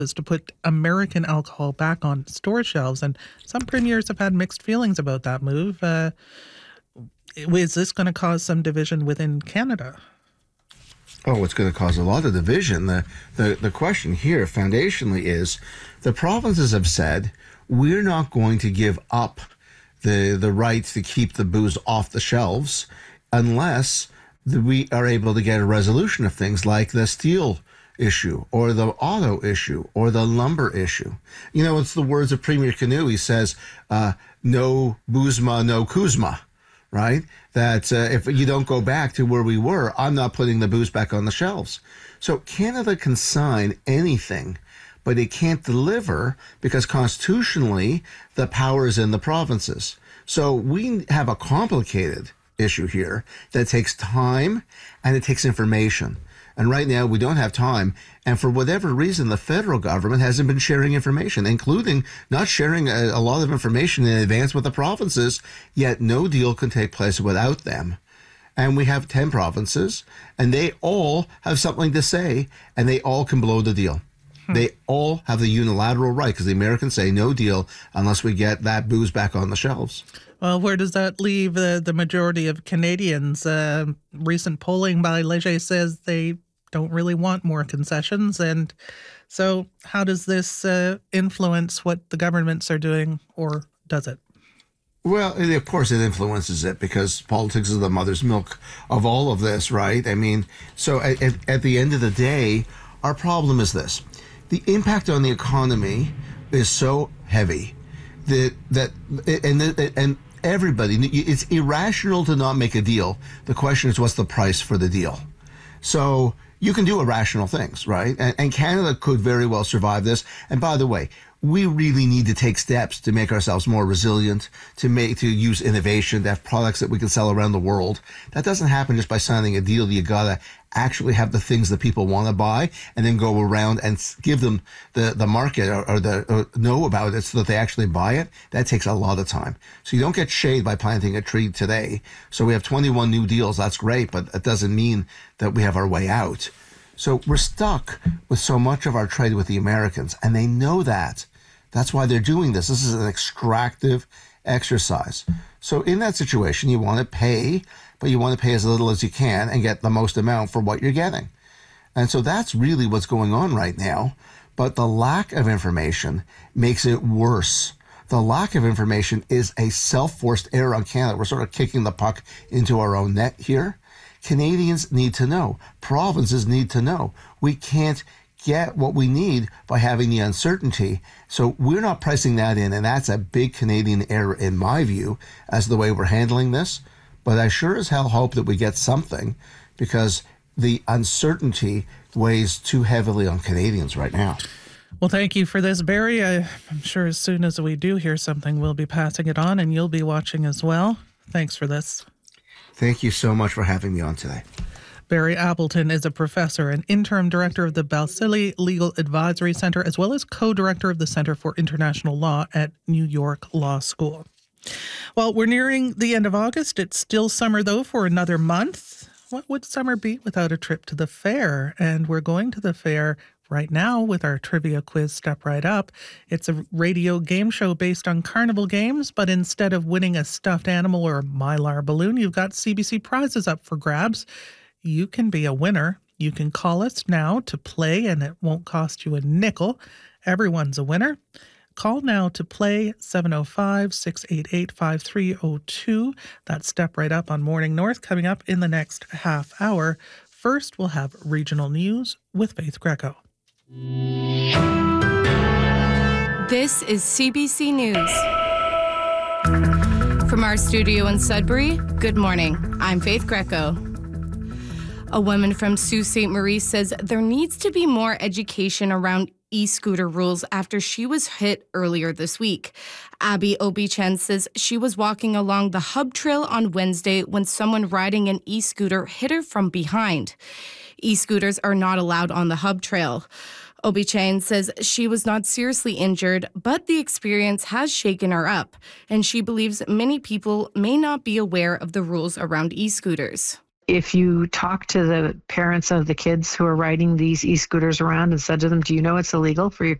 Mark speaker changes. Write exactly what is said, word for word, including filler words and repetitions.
Speaker 1: is to put American alcohol back on store shelves, and some premiers have had mixed feelings about that move. Uh, is this going to cause some division within Canada?
Speaker 2: Oh, it's going to cause a lot of division. The, the the question here foundationally is the provinces have said we're not going to give up the the right to keep the booze off the shelves unless the, we are able to get a resolution of things like the steel issue or the auto issue or the lumber issue. You know, it's the words of Premier Canoe. He says, uh, no boozma, no Kuzma. Right? That uh, if you don't go back to where we were, I'm not putting the booze back on the shelves. So Canada can sign anything, but it can't deliver because constitutionally the power is in the provinces. So we have a complicated issue here that takes time and it takes information. And right now we don't have time. And for whatever reason, the federal government hasn't been sharing information, including not sharing a, a lot of information in advance with the provinces, yet no deal can take place without them. And we have ten provinces, and they all have something to say, and they all can blow the deal. Hmm. They all have the unilateral right, because the Americans say no deal unless we get that booze back on the shelves.
Speaker 1: Well, where does that leave uh, the majority of Canadians? Uh, recent polling by Leger says they don't really want more concessions. And so how does this uh, influence what the governments are doing, or does it?
Speaker 2: Well, of course it influences it because politics is the mother's milk of all of this, right? I mean, so at, at, at the end of the day, our problem is this. The impact on the economy is so heavy that, that and, and everybody, it's irrational to not make a deal. The question is, what's the price for the deal? So you can do irrational things, right? And, and Canada could very well survive this. And by the way, we really need to take steps to make ourselves more resilient, to make to use innovation, to have products that we can sell around the world. That doesn't happen just by signing a deal. You gotta actually have the things that people want to buy, and then go around and give them the the market or, or the or know about it so that they actually buy it. That takes a lot of time. So you don't get shade by planting a tree today. So we have twenty-one new deals. That's great, but it doesn't mean that we have our way out. So we're stuck with so much of our trade with the Americans, and they know that. That's why they're doing this. This is an extractive exercise. So in that situation, you want to pay, but you want to pay as little as you can and get the most amount for what you're getting. And so that's really what's going on right now. But the lack of information makes it worse. The lack of information is a self-forced error on Canada. We're sort of kicking the puck into our own net here. Canadians need to know. Provinces need to know. We can't get what we need by having the uncertainty. So we're not pricing that in, and that's a big Canadian error in my view as the way we're handling this. But I sure as hell hope that we get something, because the uncertainty weighs too heavily on Canadians right now.
Speaker 1: Well, thank you for this, Barry. I, I'm sure as soon as we do hear something, we'll be passing it on, and you'll be watching as well. Thanks for this.
Speaker 2: Thank you so much for having me on today.
Speaker 1: Barry Appleton is a professor and interim director of the Balsillie Legal Advisory Center, as well as co-director of the Center for International Law at New York Law School. Well, we're nearing the end of August. It's still summer, though, for another month. What would summer be without a trip to the fair? And we're going to the fair right now with our trivia quiz Step Right Up. It's a radio game show based on carnival games, but instead of winning a stuffed animal or a Mylar balloon, you've got C B C prizes up for grabs. You can be a winner. You can call us now to play, and it won't cost you a nickel. Everyone's a winner. Call now to play seven oh five, six eight eight, five three oh two. That's Step Right Up on Morning North coming up in the next half hour. First, we'll have regional news with Faith Greco.
Speaker 3: This is C B C News. From our studio in Sudbury, good morning. I'm Faith Greco. A woman from Sault Ste. Marie says there needs to be more education around e-scooter rules after she was hit earlier this week. Abby Obi-Chen says she was walking along the Hub Trail on Wednesday when someone riding an e-scooter hit her from behind. E-scooters are not allowed on the Hub Trail. Obi-Chen says she was not seriously injured, but the experience has shaken her up, and she believes many people may not be aware of the rules around e-scooters.
Speaker 4: if you talk to the parents of the kids who are riding these e-scooters around and said to them, do you know it's illegal for your